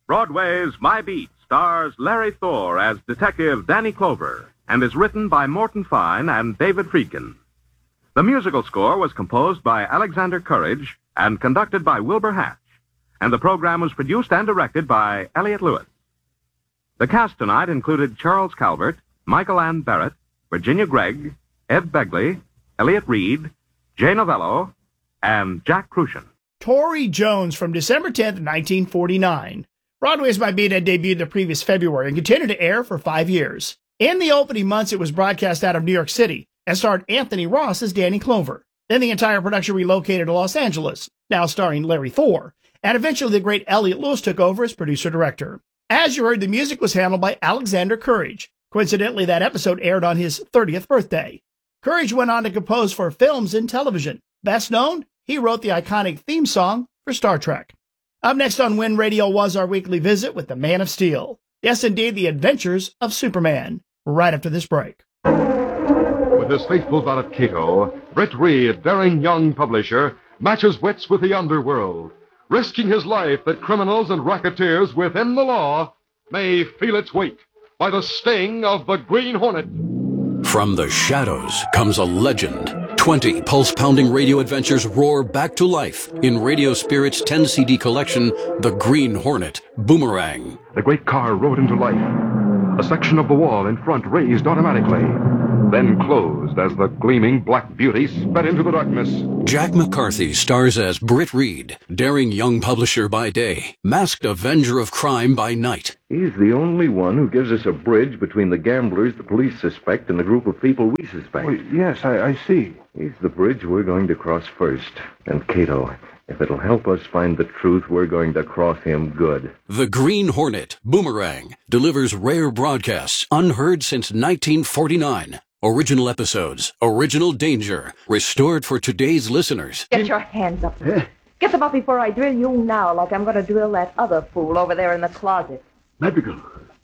Broadway's My Beat stars Larry Thor as Detective Danny Clover and is written by Morton Fine and David Friedkin. The musical score was composed by Alexander Courage and conducted by Wilbur Hatch, and the program was produced and directed by Elliott Lewis. The cast tonight included Charles Calvert, Michael Ann Barrett, Virginia Gregg, Ed Begley, Elliott Reed, Jay Novello, and Jack Crucian. Tory Jones from December 10th, 1949. Broadway's My Beat had debuted the previous February and continued to air for 5 years. In the opening months, it was broadcast out of New York City and starred Anthony Ross as Danny Clover. Then the entire production relocated to Los Angeles, now starring Larry Thor, and eventually the great Elliott Lewis took over as producer-director. As you heard, the music was handled by Alexander Courage. Coincidentally, that episode aired on his 30th birthday. Courage went on to compose for films and television. Best known, he wrote the iconic theme song for Star Trek. Up next on When Radio Was, our weekly visit with the Man of Steel. Yes, indeed, the adventures of Superman. Right after this break. With his faithful valet Cato, Britt Reed, daring young publisher, matches wits with the underworld, risking his life that criminals and racketeers within the law may feel its weight by the sting of the Green Hornet. From the shadows comes a legend. 20 pulse-pounding radio adventures roar back to life in Radio Spirit's 10-CD collection, The Green Hornet, Boomerang. The great car rode into life. A section of the wall in front raised automatically, then closed as the gleaming black beauty sped into the darkness. Jack McCarthy stars as Britt Reed, daring young publisher by day, masked avenger of crime by night. He's the only one who gives us a bridge between the gamblers the police suspect and the group of people we suspect. Well, yes, I see. He's the bridge we're going to cross first. And Cato, if it'll help us find the truth, we're going to cross him good. The Green Hornet, Boomerang, delivers rare broadcasts unheard since 1949. Original episodes, original danger, restored for today's listeners. Get your hands up. Get them up before I drill you now, like I'm going to drill that other fool over there in the closet. Madrigal,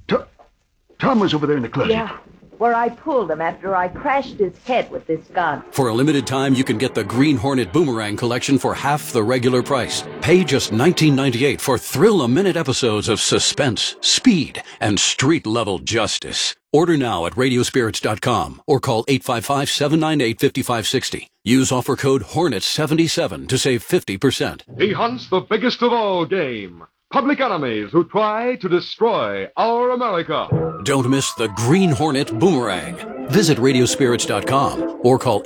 Tom was over there in the closet. Yeah, where I pulled him after I crashed his head with this gun. For a limited time, you can get the Green Hornet Boomerang collection for half the regular price. Pay just $19.98 for thrill-a-minute episodes of suspense, speed, and street-level justice. Order now at radiospirits.com or call 855-798-5560. Use offer code HORNET77 to save 50%. He hunts the biggest of all game, public enemies who try to destroy our America. Don't miss the Green Hornet Boomerang. Visit radiospirits.com or call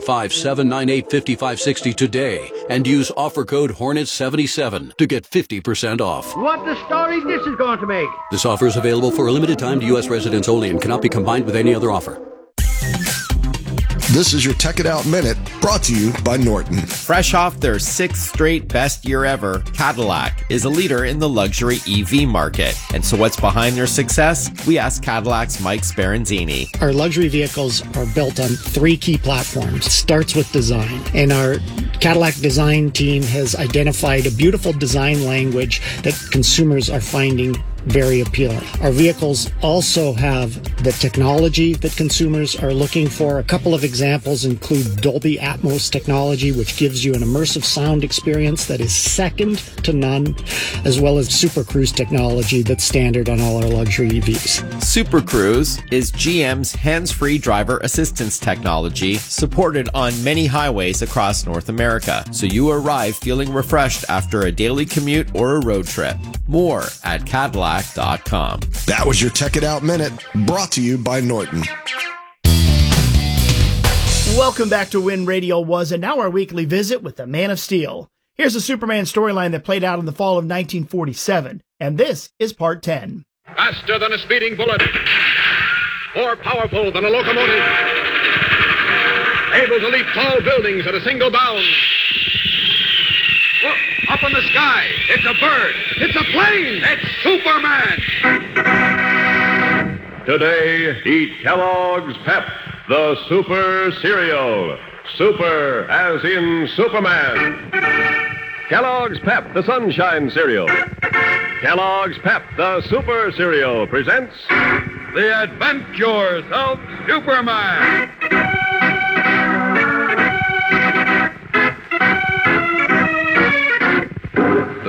855-798-5560 today and use offer code HORNET77 to get 50% off. What the story this is going to make? This offer is available for a limited time to U.S. residents only and cannot be combined with any other offer. This is your Tech It Out Minute, brought to you by Norton. Fresh off their 6th straight best year ever, Cadillac is a leader in the luxury EV market. And so what's behind their success? We asked Cadillac's Mike Sparanzini. Our luxury vehicles are built on 3 key platforms. It starts with design. And our Cadillac design team has identified a beautiful design language that consumers are finding very appealing. Our vehicles also have the technology that consumers are looking for. A couple of examples include Dolby Atmos technology, which gives you an immersive sound experience that is second to none, as well as Super Cruise technology that's standard on all our luxury EVs. Super Cruise is GM's hands-free driver assistance technology supported on many highways across North America, so you arrive feeling refreshed after a daily commute or a road trip. More at Cadillac.com. That was your Tech It Out Minute, brought to you by Norton. Welcome back to When Radio Was, and now our weekly visit with the Man of Steel. Here's a Superman storyline that played out in the fall of 1947, and this is part 10. Faster than a speeding bullet, more powerful than a locomotive, able to leap tall buildings at a single bound. Look, up in the sky, it's a bird, it's a plane, it's Superman! Today, eat Kellogg's Pep, the Super Cereal. Super as in Superman. Kellogg's Pep, the Sunshine Cereal. Kellogg's Pep, the Super Cereal, presents The Adventures of Superman!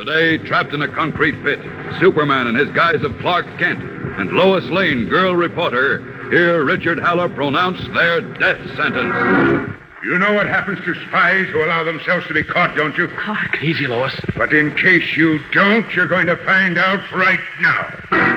Today, trapped in a concrete pit, Superman in his guise of Clark Kent and Lois Lane, girl reporter, hear Richard Haller pronounce their death sentence. You know what happens to spies who allow themselves to be caught, don't you? Clark. Easy, Lois. But in case you don't, you're going to find out right now.